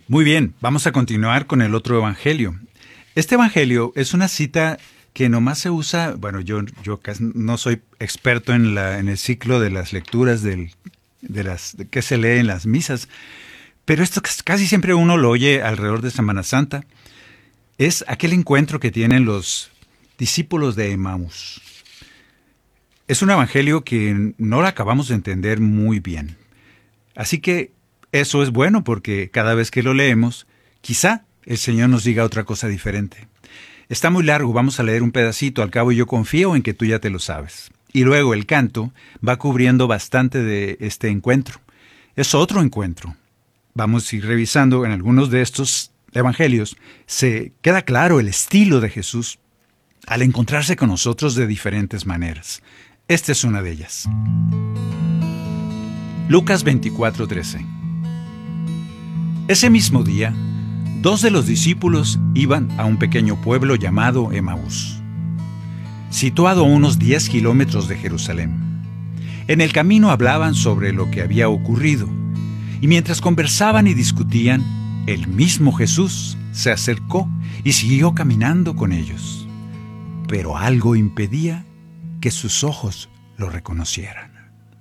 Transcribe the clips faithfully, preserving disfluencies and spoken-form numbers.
Muy bien, vamos a continuar con el otro evangelio. Este evangelio es una cita que nomás se usa, bueno, yo, yo casi no soy experto en, la, en el ciclo de las lecturas del, de las de que se lee en las misas, pero esto casi siempre uno lo oye alrededor de Semana Santa. Es aquel encuentro que tienen los discípulos de Emaús. Es un evangelio que no lo acabamos de entender muy bien. Así que eso es bueno porque cada vez que lo leemos, quizá el Señor nos diga otra cosa diferente. Está muy largo, vamos a leer un pedacito, al cabo yo confío en que tú ya te lo sabes. Y luego el canto va cubriendo bastante de este encuentro. Es otro encuentro. Vamos a ir revisando en algunos de estos evangelios. Se queda claro el estilo de Jesús al encontrarse con nosotros de diferentes maneras. Esta es una de ellas. Lucas veinticuatro, trece. Ese mismo día, dos de los discípulos iban a un pequeño pueblo llamado Emaús, situado a unos diez kilómetros de Jerusalén. En el camino hablaban sobre lo que había ocurrido, y mientras conversaban y discutían, el mismo Jesús se acercó y siguió caminando con ellos. Pero algo impedía que sus ojos lo reconocieran.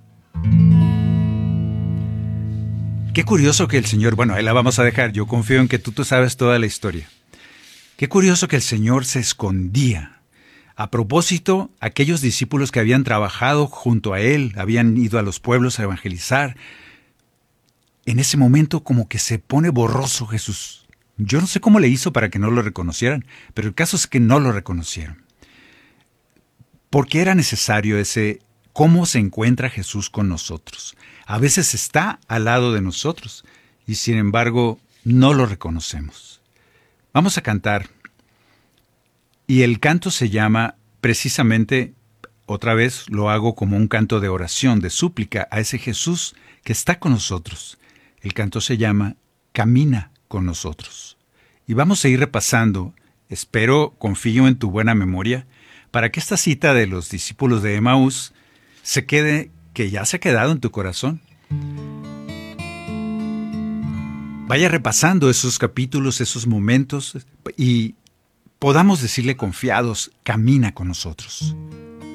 Qué curioso que el Señor, bueno, ahí la vamos a dejar, yo confío en que tú, tú sabes toda la historia. Qué curioso que el Señor se escondía. A propósito, aquellos discípulos que habían trabajado junto a Él, habían ido a los pueblos a evangelizar, en ese momento como que se pone borroso Jesús. Yo no sé cómo le hizo para que no lo reconocieran, pero el caso es que no lo reconocieron. Porque era necesario ese cómo se encuentra Jesús con nosotros. A veces está al lado de nosotros y sin embargo no lo reconocemos. Vamos a cantar. Y el canto se llama precisamente, otra vez lo hago como un canto de oración, de súplica a ese Jesús que está con nosotros. El canto se llama Camina con nosotros. Y vamos a ir repasando, espero, confío en tu buena memoria, para que esta cita de los discípulos de Emaús se quede, que ya se ha quedado en tu corazón. Vaya repasando esos capítulos, esos momentos, y podamos decirle confiados, camina con nosotros.